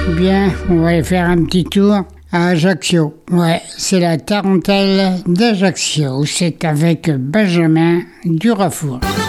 Bien, on va aller faire un petit tour à Ajaccio. Ouais, c'est la tarentelle d'Ajaccio. C'est avec Benjamin Durafour.